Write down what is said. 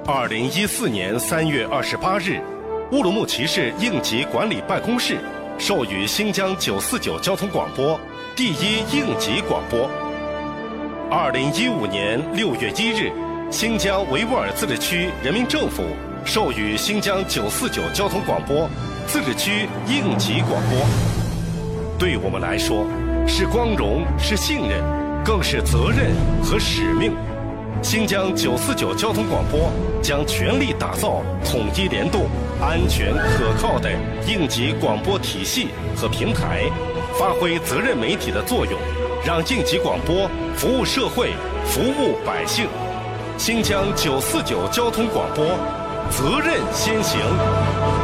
2014年3月28日，乌鲁木齐市应急管理办公室授予新疆949交通广播第一应急广播。2015年6月1日，新疆维吾尔自治区人民政府授予新疆949交通广播自治区应急广播。对我们来说，是光荣，是信任，更是责任和使命。新疆949交通广播将全力打造统一联动、安全可靠的应急广播体系和平台，发挥责任媒体的作用，让应急广播服务社会、服务百姓。新疆949交通广播，责任先行。